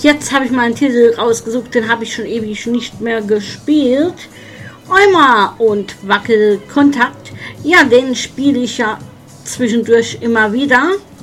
jetzt habe ich mal einen Titel rausgesucht, den habe ich schon ewig nicht mehr gespielt. Eumer und Wackelkontakt. Ja, den spiele ich ja zwischendurch immer wieder.